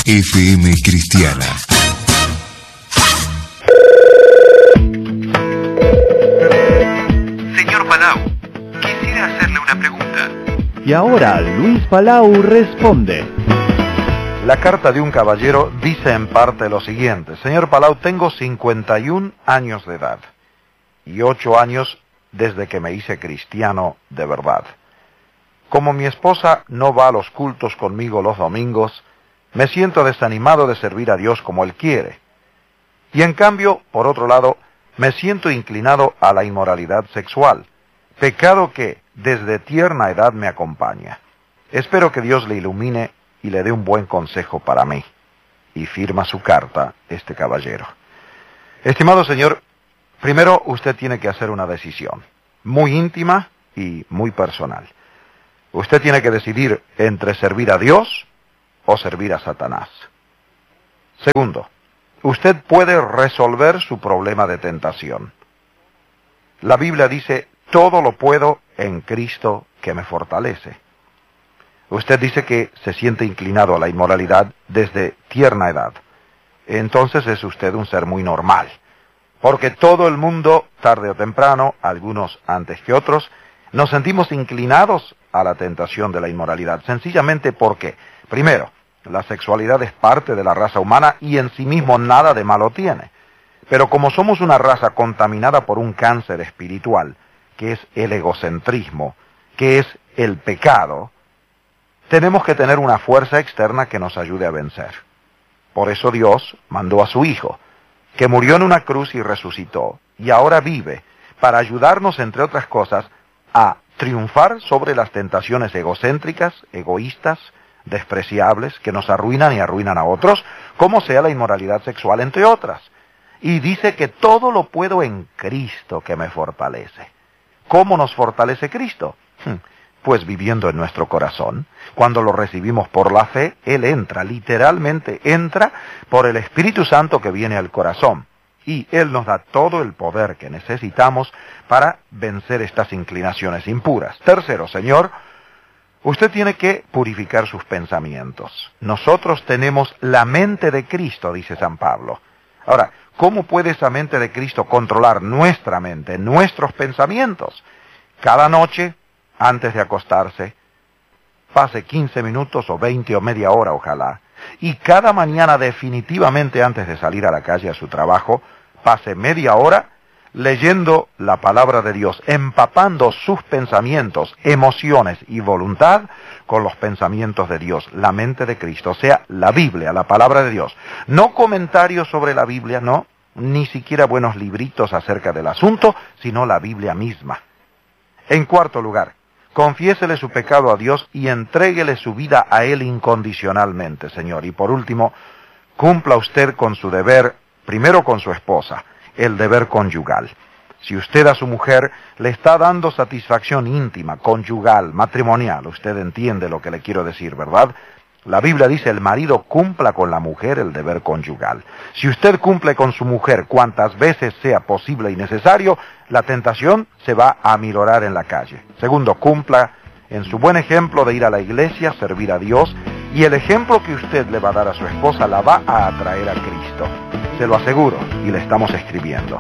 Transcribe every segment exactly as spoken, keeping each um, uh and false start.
F M Cristiana. Señor Palau, quisiera hacerle una pregunta. Y ahora Luis Palau responde. La carta de un caballero dice en parte lo siguiente: Señor Palau, tengo cincuenta y un años de edad y ocho años desde que me hice cristiano de verdad. Como mi esposa no va a los cultos conmigo los domingos, me siento desanimado de servir a Dios como Él quiere. Y en cambio, por otro lado, me siento inclinado a la inmoralidad sexual, pecado que desde tierna edad me acompaña. Espero que Dios le ilumine y le dé un buen consejo para mí. Y firma su carta este caballero. Estimado señor, primero usted tiene que hacer una decisión, muy íntima y muy personal. Usted tiene que decidir entre servir a Dios o servir a Satanás. Segundo, usted puede resolver su problema de tentación. La Biblia dice, todo lo puedo en Cristo que me fortalece. Usted dice que se siente inclinado a la inmoralidad desde tierna edad. Entonces es usted un ser muy normal. Porque todo el mundo, tarde o temprano, algunos antes que otros, nos sentimos inclinados a la tentación de la inmoralidad. Sencillamente porque, primero, la sexualidad es parte de la raza humana y en sí mismo nada de malo tiene. Pero como somos una raza contaminada por un cáncer espiritual, que es el egocentrismo, que es el pecado, tenemos que tener una fuerza externa que nos ayude a vencer. Por eso Dios mandó a su Hijo, que murió en una cruz y resucitó, y ahora vive, para ayudarnos, entre otras cosas, a triunfar sobre las tentaciones egocéntricas, egoístas, despreciables, que nos arruinan y arruinan a otros, como sea la inmoralidad sexual, entre otras. Y dice que todo lo puedo en Cristo que me fortalece. ¿Cómo nos fortalece Cristo? Pues viviendo en nuestro corazón. Cuando lo recibimos por la fe, Él entra, literalmente entra por el Espíritu Santo que viene al corazón. Y Él nos da todo el poder que necesitamos para vencer estas inclinaciones impuras. Tercero, Señor, usted tiene que purificar sus pensamientos. Nosotros tenemos la mente de Cristo, dice San Pablo. Ahora, ¿cómo puede esa mente de Cristo controlar nuestra mente, nuestros pensamientos? Cada noche, antes de acostarse, pase quince minutos o veinte o media hora, ojalá, y cada mañana definitivamente antes de salir a la calle a su trabajo, pase media hora leyendo la palabra de Dios, empapando sus pensamientos, emociones y voluntad con los pensamientos de Dios, la mente de Cristo, o sea, la Biblia, la palabra de Dios. No comentarios sobre la Biblia, no, ni siquiera buenos libritos acerca del asunto, sino la Biblia misma. En cuarto lugar, confiésele su pecado a Dios y entréguele su vida a Él incondicionalmente, Señor. Y por último, cumpla usted con su deber, primero con su esposa, el deber conyugal. Si usted a su mujer le está dando satisfacción íntima, conyugal, matrimonial, usted entiende lo que le quiero decir, ¿verdad? La Biblia dice, el marido cumpla con la mujer el deber conyugal. Si usted cumple con su mujer cuantas veces sea posible y necesario, la tentación se va a aminorar en la calle. Segundo, cumpla en su buen ejemplo de ir a la iglesia, servir a Dios, y el ejemplo que usted le va a dar a su esposa la va a atraer a Cristo. Se lo aseguro, y le estamos escribiendo.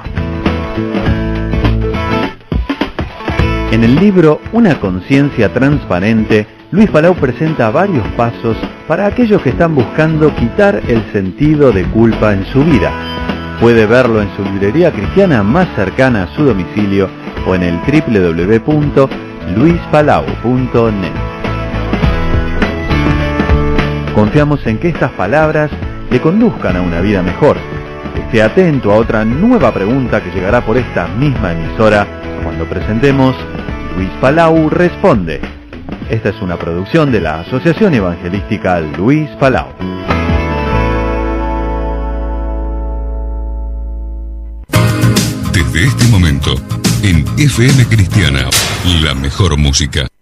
En el libro Una conciencia transparente, Luis Palau presenta varios pasos para aquellos que están buscando quitar el sentido de culpa en su vida. Puede verlo en su librería cristiana más cercana a su domicilio o en el doble u doble u doble u punto luis palau punto net. Confiamos en que estas palabras le conduzcan a una vida mejor. Esté atento a otra nueva pregunta que llegará por esta misma emisora cuando presentemos Luis Palau Responde. Esta es una producción de la Asociación Evangelística Luis Palau. Desde este momento, en F M Cristiana, la mejor música.